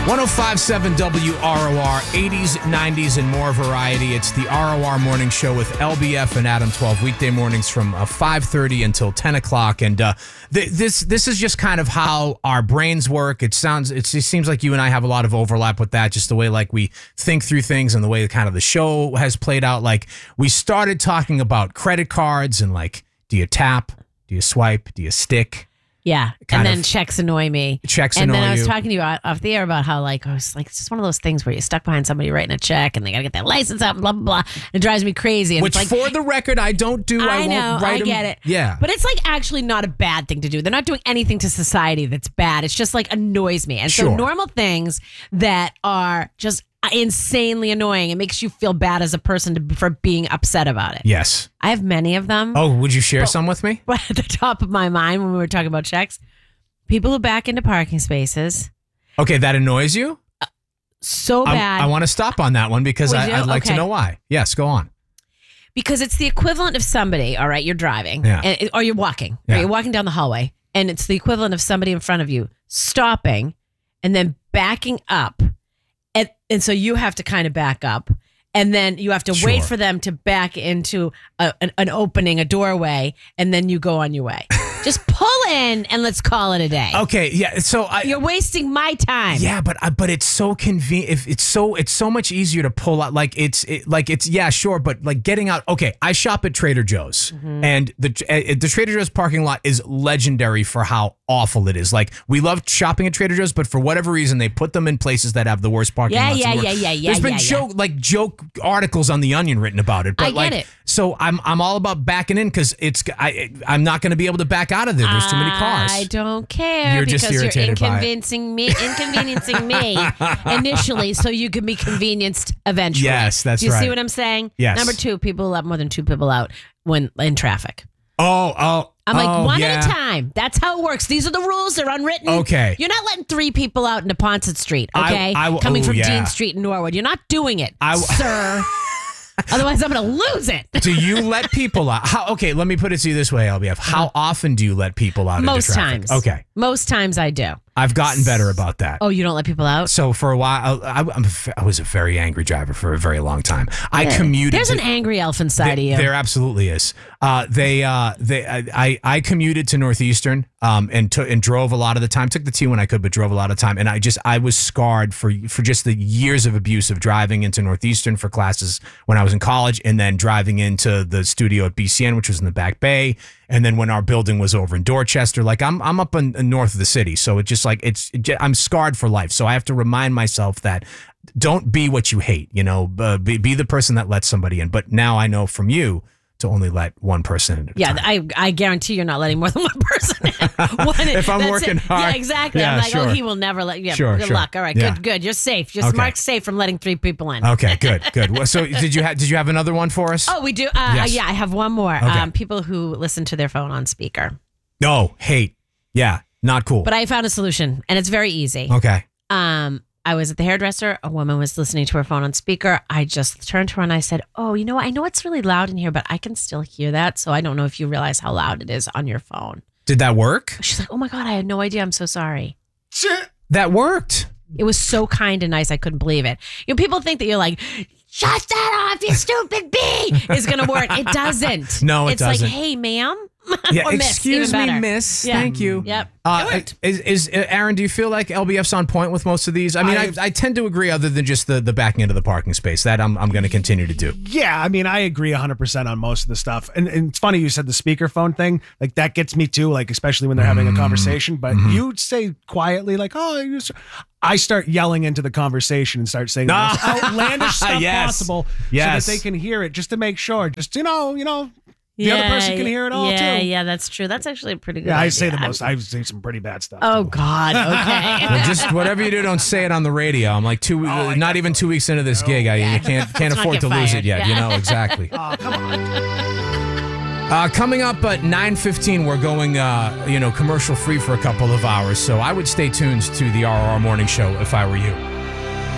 105.7 WROR, 80s, 90s, and more variety. It's the ROR Morning Show with LBF and Adam 12, weekday mornings from 5:30 until 10 o'clock. And this is just kind of how our brains work. It seems like you and I have a lot of overlap with that, just the way like we think through things and the way kind of the show has played out. Like we started talking about credit cards and like, do you tap? Do you swipe? Do you stick? Yeah, and then checks annoy me. And then I was talking to you off the air about how I was like, it's just one of those things where you're stuck behind somebody writing a check and they got to get that license out and blah, blah, blah. It drives me crazy. And Which, for the record, I don't do. I won't write I get it. Yeah. But it's like actually not a bad thing to do. They're not doing anything to society that's bad. It's just like annoys me. And so normal things that are just insanely annoying. It makes you feel bad as a person for being upset about it. Yes. I have many of them. Oh, would you share some with me? But at the top of my mind when we were talking about checks, people who back into parking spaces. Okay, that annoys you? So bad. I want to stop on that one because I'd like to know why. Yes, go on. Because it's the equivalent of somebody, all right, you're driving or you're walking. Yeah. Right, you're walking down the hallway and it's the equivalent of somebody in front of you stopping and then backing up. And so you have to kind of back up and then you have to wait for them to back into an opening, a doorway, and then you go on your way. Just pull in and let's call it a day. Okay, yeah. So you're wasting my time. Yeah, but it's so convenient. It's so much easier to pull out. Like it's yeah, sure, but like getting out. Okay, I shop at Trader Joe's, and the Trader Joe's parking lot is legendary for how awful it is. Like we love shopping at Trader Joe's, but for whatever reason, they put them in places that have the worst parking lots. Yeah. There's been joke articles on The Onion written about it. But I get it. So I'm all about backing in because I'm not going to be able to back out of there. There's too many cars. I don't care. You're just irritated by it. Inconveniencing me initially so you can be convenienced eventually. Yes, that's right. Do you see what I'm saying? Yes. Number two, people let more than two people out when in traffic. I'm like, one at a time. That's how it works. These are the rules. They're unwritten. Okay. You're not letting three people out into Ponset Street, okay? Coming from Dean Street in Norwood. You're not doing it, sir. Otherwise, I'm going to lose it. Do you let people out? Okay, let me put it to you this way, LBF. How often do you let people out Most into traffic? times. Okay. Most times I do. I've gotten better about that. Oh, you don't let people out? So for a while, I was a very angry driver for a very long time. I commuted. There's an angry elf inside of you. There absolutely is. I commuted to Northeastern and drove a lot of the time. Took the T when I could, but drove a lot of time. And I was scarred for just the years of abuse of driving into Northeastern for classes when I was in college, and then driving into the studio at BCN, which was in the Back Bay. And then when our building was over in Dorchester, like I'm up in north of the city, so it's just like I'm scarred for life. So I have to remind myself that don't be what you hate. Be the person that lets somebody in. But now I know from you to only let one person in at a time. I guarantee you're not letting more than one person in. If I'm working hard. Yeah, exactly. Yeah, I'm like, sure. he will never let you. Sure, good luck. All right, good. You're safe. Just mark safe from letting three people in. Okay, good. Well, so did you have another one for us? Oh, we do. Yes. Yeah, I have one more. Okay. People who listen to their phone on speaker. No, hate. Yeah, not cool. But I found a solution, and it's very easy. Okay. I was at the hairdresser. A woman was listening to her phone on speaker. I just turned to her and I said, "Oh, you know what? I know it's really loud in here, but I can still hear that. So I don't know if you realize how loud it is on your phone." Did that work? She's like, "Oh my God, I had no idea. I'm so sorry." That worked. It was so kind and nice. I couldn't believe it. People think that you're like, "Shut that off, you stupid bee," is going to work. It doesn't. No, it doesn't. It's like, "Hey, ma'am." Yeah, or excuse me, miss. Yeah. Thank you. Yep. Is Aaron, do you feel like LBF's on point with most of these? I mean, I tend to agree, other than just the backing into the parking space. That I'm going to continue to do. Yeah, I mean, I agree 100% on most of the stuff. And it's funny you said the speakerphone thing. Like, that gets me too, like, especially when they're having a conversation. But you say quietly, like, "Oh, I start yelling into the conversation and start saying the most outlandish stuff possible so that they can hear it, just to make sure. Just, the other person can hear it all too. Yeah, that's true. That's actually a pretty good idea. I say the most. I say some pretty bad stuff. Oh, God. Okay. Well, just whatever you do, don't say it on the radio. I'm like not even 2 weeks into this gig. You can't afford to lose it yet. Yeah. Exactly. Oh, come on. Coming up at 9:15, we're going commercial free for a couple of hours. So I would stay tuned to the RR Morning Show if I were you.